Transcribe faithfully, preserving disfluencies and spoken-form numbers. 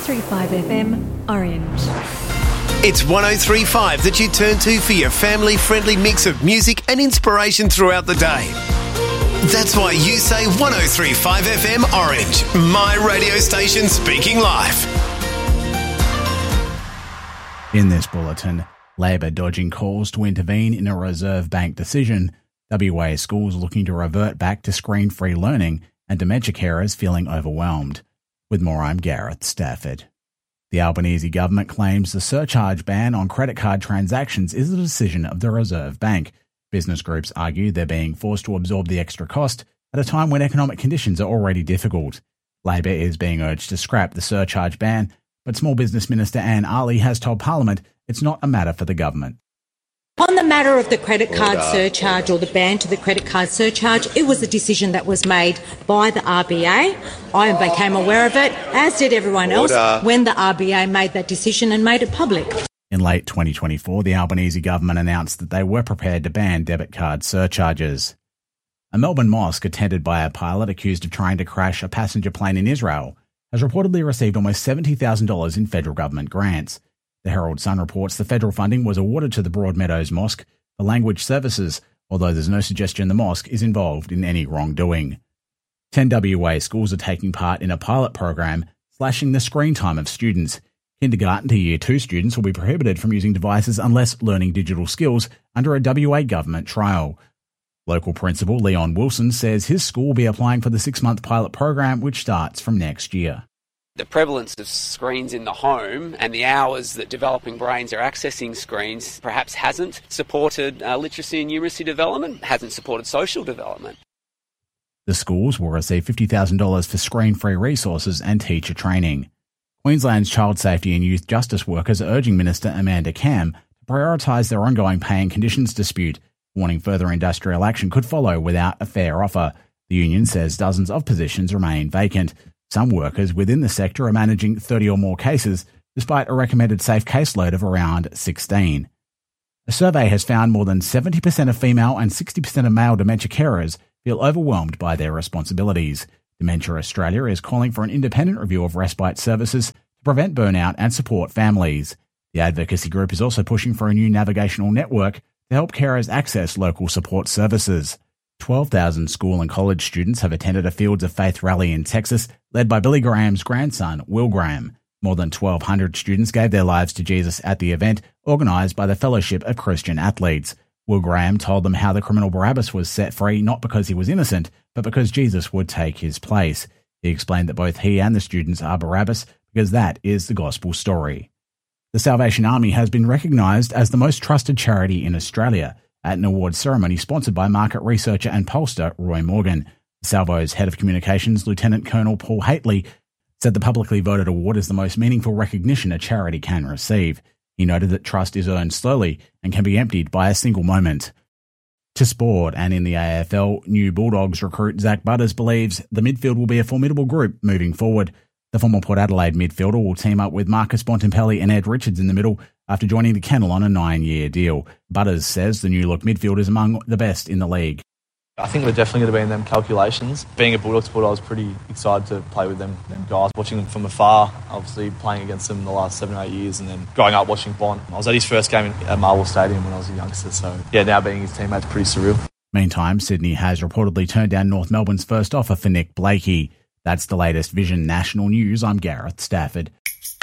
three five F M, Orange. It's one oh three point five that you turn to for your family-friendly mix of music and inspiration throughout the day. That's why you say one oh three point five F M Orange, my radio station speaking live. In this bulletin, Labor dodging calls to intervene in a Reserve Bank decision, W A schools looking to revert back to screen-free learning, and dementia carers feeling overwhelmed. With more, I'm Gareth Stafford. The Albanese government claims the surcharge ban on credit card transactions is a decision of the Reserve Bank. Business groups argue they're being forced to absorb the extra cost at a time when economic conditions are already difficult. Labor is being urged to scrap the surcharge ban, but Small Business Minister Anne Aly has told Parliament it's not a matter for the government. On the matter of the credit card surcharge or the ban to the credit card surcharge, it was a decision that was made by the R B A. I became aware of it, as did everyone else, when the R B A made that decision and made it public. In late twenty twenty-four, the Albanese government announced that they were prepared to ban debit card surcharges. A Melbourne mosque attended by a pilot accused of trying to crash a passenger plane in Israel has reportedly received almost seventy thousand dollars in federal government grants. The Herald Sun reports the federal funding was awarded to the Broadmeadows Mosque for language services, although there's no suggestion the mosque is involved in any wrongdoing. ten W A schools are taking part in a pilot program slashing the screen time of students. Kindergarten to Year two students will be prohibited from using devices unless learning digital skills under a W A government trial. Local principal Leon Wilson says his school will be applying for the six-month pilot program, which starts from next year. The prevalence of screens in the home and the hours that developing brains are accessing screens perhaps hasn't supported uh, literacy and numeracy development, hasn't supported social development. The schools will receive fifty thousand dollars for screen-free resources and teacher training. Queensland's child safety and youth justice workers are urging Minister Amanda Cam to prioritise their ongoing pay and conditions dispute, warning further industrial action could follow without a fair offer. The union says dozens of positions remain vacant. Some workers within the sector are managing thirty or more cases, despite a recommended safe caseload of around sixteen. A survey has found more than seventy percent of female and sixty percent of male dementia carers feel overwhelmed by their responsibilities. Dementia Australia is calling for an independent review of respite services to prevent burnout and support families. The advocacy group is also pushing for a new navigational network to help carers access local support services. twelve thousand school and college students have attended a Fields of Faith rally in Texas, led by Billy Graham's grandson, Will Graham. More than twelve hundred students gave their lives to Jesus at the event, organised by the Fellowship of Christian Athletes. Will Graham told them how the criminal Barabbas was set free not because he was innocent, but because Jesus would take his place. He explained that both he and the students are Barabbas because that is the gospel story. The Salvation Army has been recognised as the most trusted charity in Australia at an awards ceremony sponsored by market researcher and pollster Roy Morgan. Salvo's head of communications, Lieutenant Colonel Paul Hately, said the publicly voted award is the most meaningful recognition a charity can receive. He noted that trust is earned slowly and can be emptied by a single moment. To sport, and in the A F L, new Bulldogs recruit Zach Butters believes the midfield will be a formidable group moving forward. The former Port Adelaide midfielder will team up with Marcus Bontempelli and Ed Richards in the middle after joining the kennel on a nine-year deal. Butters says the new-look midfield is among the best in the league. I think we're definitely going to be in them calculations. Being a Bulldogs supporter, I was pretty excited to play with them, them guys. Watching them from afar, obviously playing against them in the last seven or eight years, and then growing up watching Bont. I was at his first game at Marvel Stadium when I was a youngster, so yeah, now being his teammate's pretty surreal. Meantime, Sydney has reportedly turned down North Melbourne's first offer for Nick Blakey. That's the latest Vision National News. I'm Gareth Stafford.